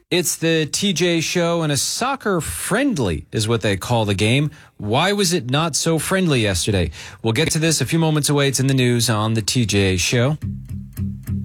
It's the TJ Show, and a soccer friendly is what they call the game. Why was it not so friendly yesterday? We'll get to this a few moments away. It's in the news on the TJ Show.